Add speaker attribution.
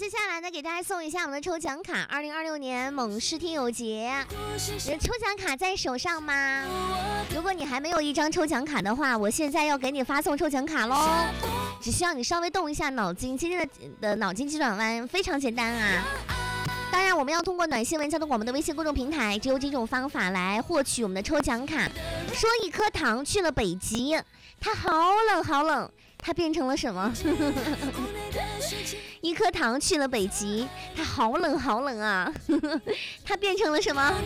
Speaker 1: 接下来呢，给大家送一下我们的抽奖卡。2026年猛狮听友节，你的抽奖卡在手上吗？如果你还没有一张抽奖卡的话，我现在要给你发送抽奖卡喽。只需要你稍微动一下脑筋，今天的脑筋急转弯非常简单啊。当然，我们要通过暖新闻交通广播的微信公众平台，只有几种方法来获取我们的抽奖卡。说一颗糖去了北极，它好冷好冷，它变成了什么？一颗糖去了北极，它好冷好冷啊，它变成了什么？